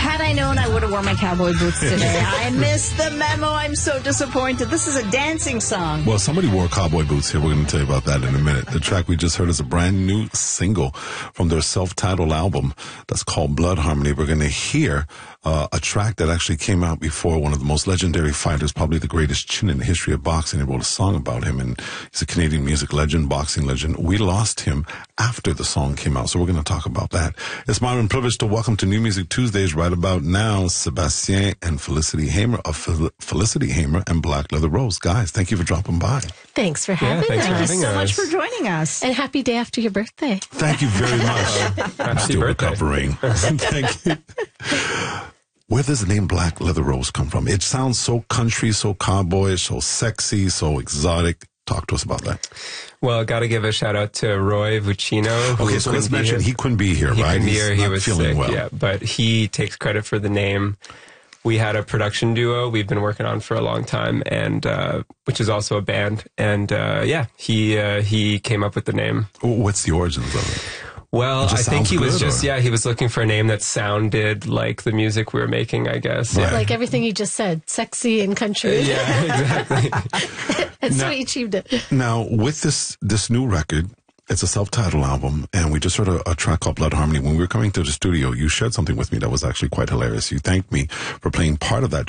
Had I known, I would have worn my cowboy boots today. I missed the memo. I'm so disappointed. This is a dancing song. Well, somebody wore cowboy boots here. We're going to tell you about that in a minute. The track we just heard is a brand new single from their self-titled album that's called Blood Harmony. We're going to hear a track that actually came out before one of the most legendary fighters, probably the greatest chin in the history of boxing. They wrote a song about him, and he's a Canadian music legend, boxing legend. We lost him after the song came out, so we're going to talk about that. It's my privilege to welcome to New Music Tuesdays right about now, Sebastien and Felicity Hamer of Felicity Hamer and Black Leather Rose. Guys, thank you for dropping by. Thanks for having us. Thank you so much for joining us. And happy day after your birthday. Thank you very much. I'm still recovering. Thank you. Where does the name Black Leather Rose come from? It sounds so country, so cowboyish, so sexy, so exotic. Talk to us about that. Well, got to give a shout out to Roy Vuccino. Okay, so let's mention he couldn't be here, right? He was feeling sick, well. yeah, but he takes credit for the name. We had a production duo we've been working on for a long time, and which is also a band. And he came up with the name. What's the origins of it? Well, I think he was he was looking for a name that sounded like the music we were making, I guess. Right. Yeah. Like everything you just said, sexy and country. Yeah, exactly. And so he achieved it. Now, with this new record, it's a self-titled album, and we just heard a track called Blood Harmony. When we were coming to the studio, you shared something with me that was actually quite hilarious. You thanked me for playing part of that